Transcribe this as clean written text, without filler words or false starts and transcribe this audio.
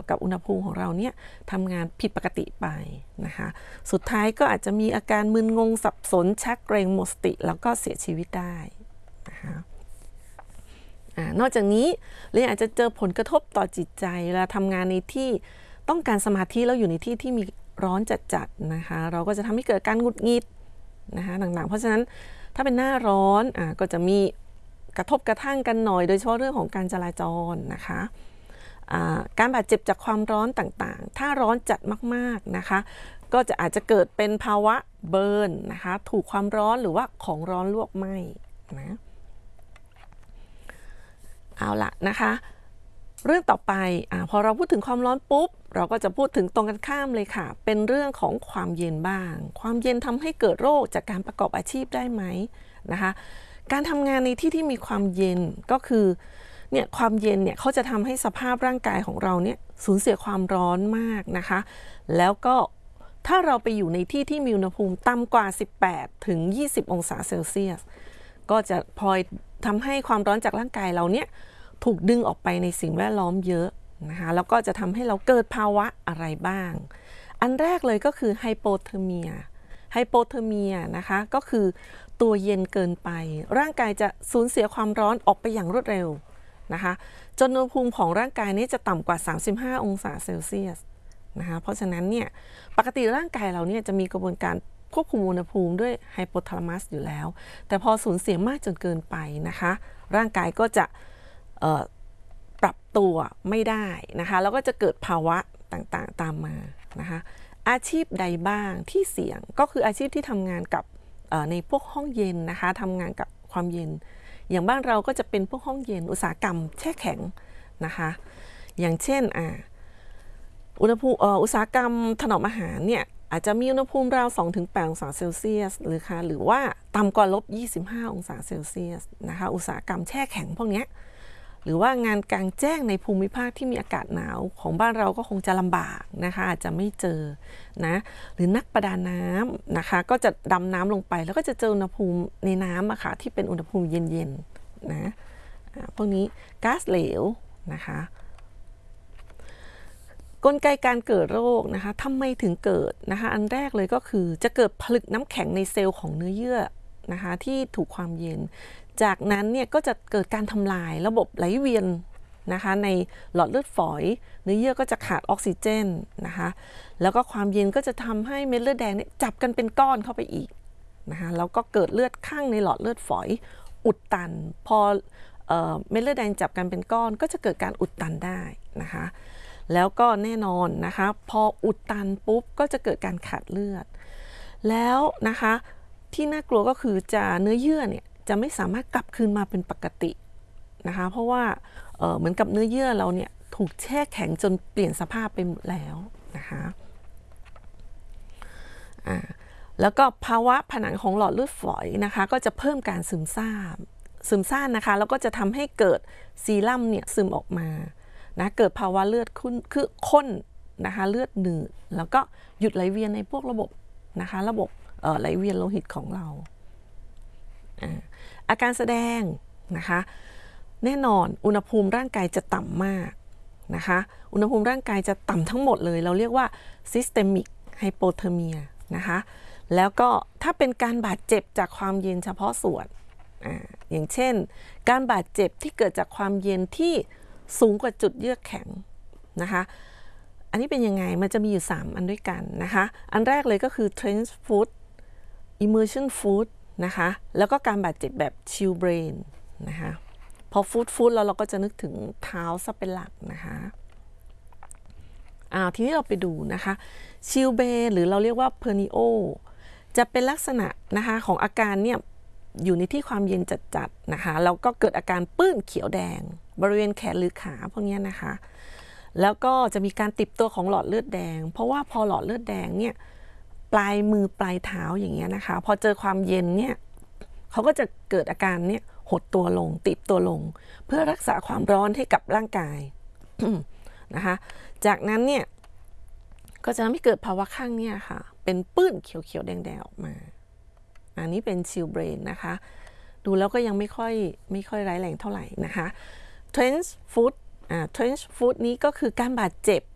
กับอุณหภูมิของเราเนี่ยทำงานผิดปกติไปนะคะสุดท้ายก็อาจจะมีอาการมึนงงสับสนชักเกร็งหมดสติแล้วก็เสียชีวิตได้นะคะนอกจากนี้เราอาจจะเจอผลกระทบต่อจิตใจเวลาทำงานในที่ต้องการสมาธิแล้วอยู่ในที่ที่มีร้อนจัดๆนะคะเราก็จะทำให้เกิดการหงุดหงิดนะคะต่างๆเพราะฉะนั้นถ้าเป็นหน้าร้อนก็จะมีกระทบกระทั่งกันหน่อยโดยเฉพาะเรื่องของการจราจรนะคะการบาดเจ็บจากความร้อนต่างๆถ้าร้อนจัดมากๆนะคะก็จะอาจจะเกิดเป็นภาวะเบิร์นนะคะถูกความร้อนหรือว่าของร้อนลวกไหม้นะเอาละนะคะเรื่องต่อไปพอเราพูดถึงความร้อนปุ๊บเราก็จะพูดถึงตรงกันข้ามเลยค่ะเป็นเรื่องของความเย็นบ้างความเย็นทำให้เกิดโรคจากการประกอบอาชีพได้ไหมนะคะการทำงานในที่ที่มีความเย็นก็คือเนี่ยความเย็นเนี่ยเขาจะทำให้สภาพร่างกายของเราเนี่ยสูญเสียความร้อนมากนะคะแล้วก็ถ้าเราไปอยู่ในที่ที่มีอุณหภูมิต่ำกว่า18ถึง20องศาเซลเซียสก็จะพลอยทำให้ความร้อนจากร่างกายเราเนี่ยถูกดึงออกไปในสิ่งแวดล้อมเยอะนะคะแล้วก็จะทำให้เราเกิดภาวะอะไรบ้างอันแรกเลยก็คือไฮโปเทอร์เมียนะคะก็คือตัวเย็นเกินไปร่างกายจะสูญเสียความร้อนออกไปอย่างรวดเร็วนะคะจนอุณหภูมิของร่างกายนี้จะต่ำกว่า35องศาเซลเซียสนะคะเพราะฉะนั้นเนี่ยปกติร่างกายเราเนี่ยจะมีกระบวนการควบคุมอุณหภูมิด้วยไฮโปทาลามัสอยู่แล้วแต่พอสูญเสียมากจนเกินไปนะคะร่างกายก็จะปรับตัวไม่ได้นะคะแล้วก็จะเกิดภาวะต่างๆตามมานะคะอาชีพใดบ้างที่เสี่ยงก็คืออาชีพที่ทำงานกับในพวกห้องเย็นนะคะทำงานกับความเย็นอย่างบ้านเราก็จะเป็นพวกห้องเย็นอุตสาหกรรมแช่แข็งนะคะอย่างเช่นอุณหภูมิอุตสาหกรรมถนอมอาหารเนี่ยอาจจะมีอุณหภูมิราว 2-8 องศาเซลเซียสหรือว่าต่ำกว่า-25 องศาเซลเซียสนะคะอุตสาหกรรมแช่แข็งพวกนี้หรือว่างานกลางแจ้งในภูมิภาคที่มีอากาศหนาวของบ้านเราก็คงจะลำบากนะคะอาจจะไม่เจอนะหรือนักประดาน้ำนะคะก็จะดำน้ำลงไปแล้วก็จะเจออุณหภูมิในน้ำอะค่ะที่เป็นอุณหภูมิเย็นๆนะพวกนี้ก๊าซเหลวนะคะกลไกการเกิดโรคนะคะทำไมถึงเกิดนะคะอันแรกเลยก็คือจะเกิดผลึกน้ำแข็งในเซลล์ของเนื้อเยื่อนะคะที่ถูกความเย็นจากนั้นเนี่ยก็จะเกิดการทำลายระบบไหลเวียนนะคะในหลอดเลือดฝอยเนื้อเยื่อก็จะขาดออกซิเจนนะคะแล้วก็ความเย็นก็จะทำให้เม็ดเลือดแดงเนี่ยจับกันเป็นก้อนเข้าไปอีกนะคะแล้วก็เกิดเลือดข้างในหลอดเลือดฝอยอุดตันพอเม็ดเลือดแดงจับกันเป็นก้อนก็จะเกิดการอุดตันได้นะคะแล้วก็แน่นอนนะคะพออุดตันปุ๊บก็จะเกิดการขาดเลือดแล้วนะคะที่น่ากลัวก็คือเนื้อเยื่อเนี่ยจะไม่สามารถกลับคืนมาเป็นปกตินะคะเพราะว่าเหมือนกับเนื้อเยื่อเราเนี่ยถูกแช่แข็งจนเปลี่ยนสภาพไปหมดแล้วนะคะแล้วก็ภาวะผนังของหลอดเลือดฝอยนะคะก็จะเพิ่มการซึมซ่านนะคะแล้วก็จะทำให้เกิดซีรั่มเนี่ยซึมออกมานะเกิดภาวะเลือดข้นนะคะเลือดหนืดแล้วก็หยุดไหลเวียนในพวกระบบนะคะระบบไหลเวียนโลหิตของเราอาการแสดงนะคะแน่นอนอุณหภูมิร่างกายจะต่ำมากนะคะอุณหภูมิร่างกายจะต่ำทั้งหมดเลยเราเรียกว่า systemic hypothermia นะคะแล้วก็ถ้าเป็นการบาดเจ็บจากความเย็นเฉพาะส่วนอย่างเช่นการบาดเจ็บที่เกิดจากความเย็นที่สูงกว่าจุดเยือกแข็งนะคะอันนี้เป็นยังไงมันจะมีอยู่3อันด้วยกันนะคะอันแรกเลยก็คือ trench foot immersion footนะคะแล้วก็การบาดเจ็บแบบ chill brain นะคะพอฟุตแล้วเราก็จะนึกถึงเท้าซะเป็นหลักนะคะทีนี้เราไปดูนะคะชิลเบหรือเราเรียกว่าเพอร์นิโอจะเป็นลักษณะนะคะของอาการเนี่ยอยู่ในที่ความเย็นจัดๆนะคะแล้วก็เกิดอาการปื้นเขียวแดงบริเวณแขนหรือขาพวกนี้นะคะแล้วก็จะมีการติดตัวของหลอดเลือดแดงเพราะว่าพอหลอดเลือดแดงเนี่ยปลายมือปลายเท้าอย่างเงี้ยนะคะพอเจอความเย็นเนี่ยเขาก็จะเกิดอาการเนี่ยหดตัวลงติดตัวลงเพื่อรักษาความร้อนให้กับร่างกาย นะคะจากนั้นเนี่ยก็จะทำให้เกิดภาวะข้างเนี่ยค่ะเป็นปื้นเขียวๆแดงๆออกมาอันนี้เป็นชิลเบรนนะคะดูแล้วก็ยังไม่ค่อยร้ายแรงเท่าไหร่นะคะ trench foot trench foot นี้ก็คือการบาดเจ็บ